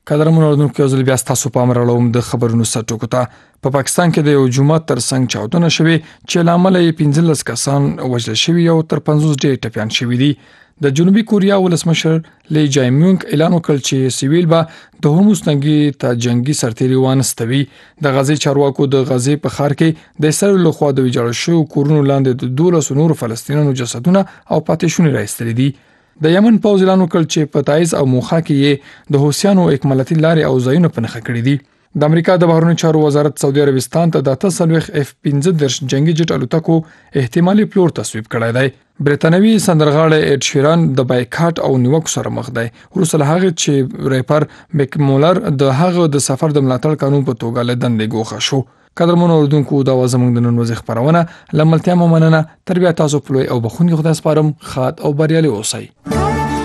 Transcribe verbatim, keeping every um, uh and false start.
قدرمن اوردونکو ځل بیا تاسو په امر اړوم د خبرونو سرټکو ته په پا پاکستان کې د یو جمعه تر څنګ چاودنه شوې چې لامل یې پنځلس کسان وژل شوي او تر پنځوس ډېر ټپيان شوي دي. د جنوبي کوریا ولسمشر لی جایمونګ اعلان وکړ چې سیویل به د هرمز تنګي ته جنگي سرتیري وانستوي. د غزې چارواکو د غزې په ښار کې د اسرائیل لخوا د ویجاړ شوو کورونو لاندې د دولس نورو فلسطینیانو جسدونه او پاتې شونې راایستلې دي. د یمن پوځ اعلان وکړ چې په تایز او موخه کې د حوثیانو اکمالاتي لارې او ځایونه په نښه کړي دي. د امریکا د بهرنیو چارو وزارت سعودي عربستان ته د اته څلوېښت اف پنځه دېرش جنگي جټ الوتکو احتمالي پلور تصویب کړی دی. برتانوي سندرغاړی اډ شیران د بایکاټ او نیوکو سره مخ دی وروسته له هغې چې ریپر میک مولر د هغه د سفر د ملاتړ قانون په توګه له دندې ګوښه شو. قدرمنو اوردونکو دا زموږ د نن ورځې خپرونه له ملتیا مو مننه. تر بیا تاسو په لوی او بخښونکي خدای سپارم. ښاد او بریالي اوسئ.